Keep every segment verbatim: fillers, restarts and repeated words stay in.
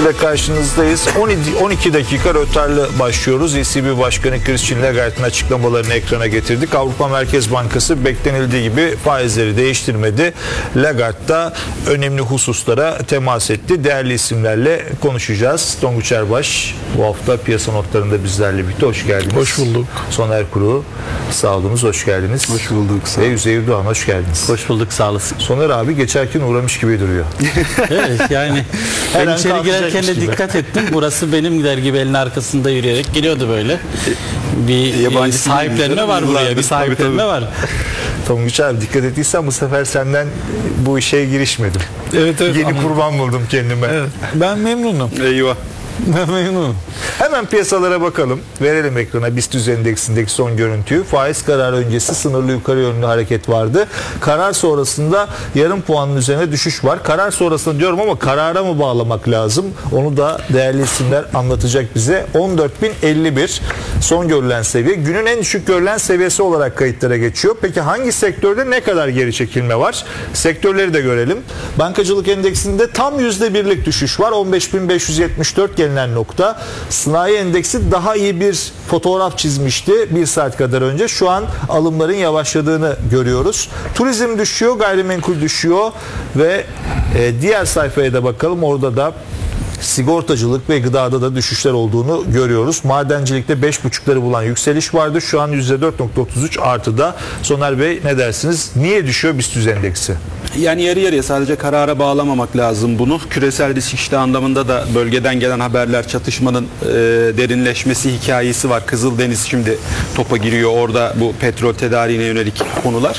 ile karşınızdayız. on iki dakika rötarlı başlıyoruz. E C B Başkanı Christine Lagarde'ın açıklamalarını ekrana getirdik. Avrupa Merkez Bankası beklenildiği gibi faizleri değiştirmedi. Lagarde da önemli hususlara temas etti. Değerli isimlerle konuşacağız. Tonguç Erbaş bu hafta piyasa notlarında bizlerle birlikte. Hoş geldiniz. Hoş bulduk. Soner Kuru, sağ olunuz, hoş geldiniz. Hoş bulduk. Sağ Ve Üzeyir Doğan, hoş geldiniz. Hoş bulduk, sağ olasın. Soner abi geçerken uğramış gibi duruyor. Evet, yani Her ben an içeri girerken de gibi. dikkat ettim. Burası benim der gibi elin arkasında yürüyerek geliyordu böyle. Bir Yabancı e, sahiplenme var buraya. Bir sahiplenme var. Tonguç abi dikkat ettiysen bu sefer senden bu işe girişmedim. Evet, evet. Yeni Anladım. kurban buldum kendime. Evet. Ben memnunum. Eyvah. Ben memnunum. Hemen piyasalara bakalım. Verelim ekrana BIST endeksindeki son görüntüyü. Faiz kararı öncesi sınırlı yukarı yönlü hareket vardı. Karar sonrasında yarım puanın üzerine düşüş var. Karar sonrasında diyorum ama karara mı bağlamak lazım? Onu da değerli isimler anlatacak bize. on dört bin elli bir son görülen seviye. Günün en düşük görülen seviyesi olarak kayıtlara geçiyor. Peki hangi sektörde ne kadar geri çekilme var? Sektörleri de görelim. Bankacılık endeksinde tam yüzde birlik düşüş var. on beş bin beş yüz yetmiş dört gelinen nokta. Sanayi endeksi daha iyi bir fotoğraf çizmişti bir saat kadar önce. Şu an alımların yavaşladığını görüyoruz. Turizm düşüyor, gayrimenkul düşüyor ve e, diğer sayfaya da bakalım. Orada da sigortacılık ve gıdada da düşüşler olduğunu görüyoruz. Madencilikte beş buçukları bulan yükseliş vardı. Şu an yüzde dört nokta otuz üç artıda. Soner Bey ne dersiniz? Niye düşüyor BIST endeksi? Yani yarı yarıya, sadece karara bağlamamak lazım bunu. Küresel risk iştahı anlamında da bölgeden gelen haberler, çatışmanın e, derinleşmesi hikayesi var. Kızıldeniz şimdi topa giriyor. Orada bu petrol tedariğine yönelik konular.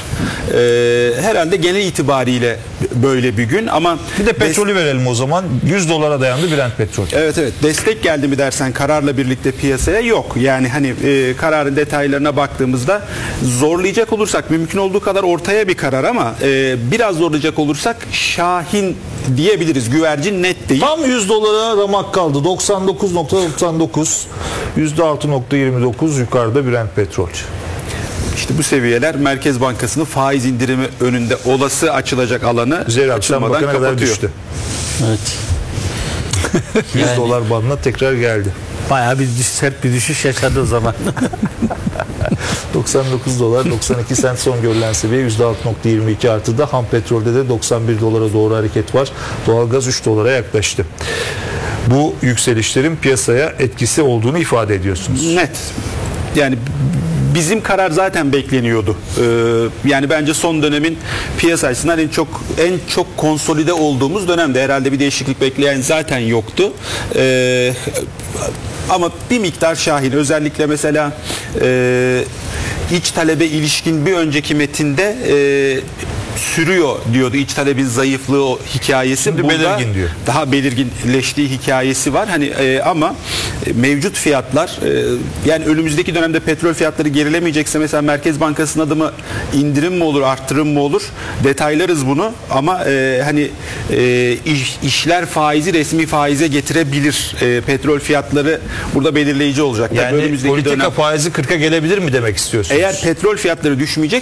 E, herhalde genel itibariyle böyle bir gün ama bir de petrolü verelim o zaman. yüz dolara dayandı Brent petrol. Evet evet. Destek geldi mi dersen kararla birlikte piyasaya, yok. Yani hani e, kararın detaylarına baktığımızda zorlayacak olursak mümkün olduğu kadar ortaya bir karar ama e, biraz zorlayacak olursak Şahin diyebiliriz. Güvercin net değil. Tam yüz dolara ramak kaldı. doksan dokuz nokta doksan dokuz, yüzde altı nokta yirmi dokuz yukarıda Brent petrol. İşte bu seviyeler Merkez Bankası'nın faiz indirimi önünde olası açılacak alanı Güzel akşam açılmadan bakana kadar kapatıyor. düştü. Evet. yüz Yani- dolar bandına tekrar geldi. Bayağı bir düş, sert bir düşüş yaşadı o zaman. doksan dokuz dolar doksan iki sent son görülen seviye, yüzde altı nokta yirmi iki artıda. Ham petrolde de doksan bir dolara doğru hareket var. Doğalgaz üç dolara yaklaştı. Bu yükselişlerin piyasaya etkisi olduğunu ifade ediyorsunuz. Net. Yani bizim karar zaten bekleniyordu. Ee, yani bence son dönemin piyasa açısından en çok en çok konsolide olduğumuz dönemde. Herhalde bir değişiklik bekleyen zaten yoktu. Ee, ama bir miktar Şahin, özellikle mesela e, iç talebe ilişkin bir önceki metinde e, sürüyor diyordu. İç talebin zayıflığı o hikayesi. Şimdi burada belirgin diyor. Daha belirginleştiği hikayesi var. Hani e, ama e, mevcut fiyatlar e, yani önümüzdeki dönemde petrol fiyatları gerilemeyecekse mesela Merkez Bankası'nın adımı indirim mi olur, arttırım mı olur? Detaylarız bunu ama e, hani e, iş, işler faizi resmi faize getirebilir. E, petrol fiyatları burada belirleyici olacak. Yani önümüzdeki politika dönem, faizi kırka gelebilir mi demek istiyorsunuz? eğer petrol fiyatları düşmeyecek